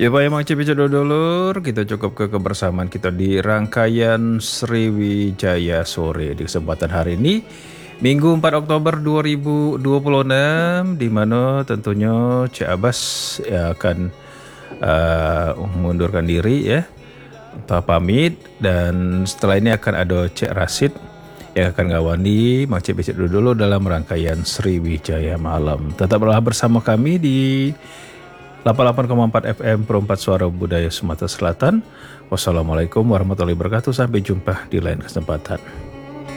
Ya Pak Emang Cipicu dulur, kita cukup ke kebersamaan kita di rangkaian Sriwijaya Sore di kesempatan hari ini Minggu 4 Oktober 2026, di mana tentunya Cik Abbas ya, akan mengundurkan diri ya, atau pamit, dan setelah ini akan ada Cik Rasid yang akan ngawani Mang Cipicu dulu dalam rangkaian Sriwijaya Malam. Tetaplah bersama kami di 88,4 FM Perempat Suara Budaya Sumatera Selatan. Wassalamualaikum warahmatullahi wabarakatuh. Sampai jumpa di lain kesempatan.